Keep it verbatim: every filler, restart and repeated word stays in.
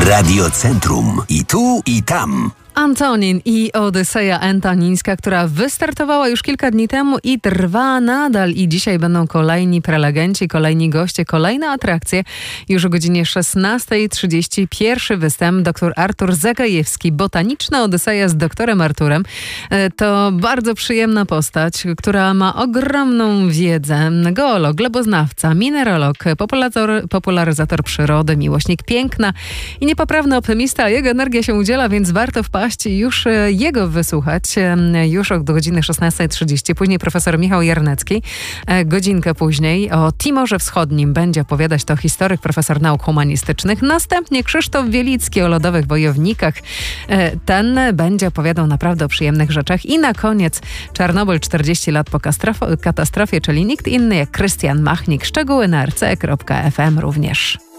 Radiocentrum. I tu, i tam. Antonin i Odyseja Antonińska, która wystartowała już kilka dni temu i trwa nadal. I dzisiaj będą kolejni prelegenci, kolejni goście, kolejne atrakcje. Już o godzinie szesnastej trzydzieści pierwszy występ dr Artur Zagajewski. Botaniczna Odyseja z doktorem Arturem. To bardzo przyjemna postać, która ma ogromną wiedzę. Geolog, gleboznawca, mineralog, popularyzator, popularyzator przyrody, miłośnik piękna i niepoprawny optymista. Jego energia się udziela, więc warto wpaść i już jego wysłuchać. Już od godziny szesnastej trzydzieści. Później profesor Michał Jarnecki. Godzinkę później o Timorze Wschodnim będzie opowiadać to historyk, profesor nauk humanistycznych. Następnie Krzysztof Wielicki o lodowych wojownikach. Ten będzie opowiadał naprawdę o przyjemnych rzeczach. I na koniec Czarnobyl czterdzieści lat po katastrofie, czyli nikt inny jak Krystian Machnik. Szczegóły na r c kropka f m również.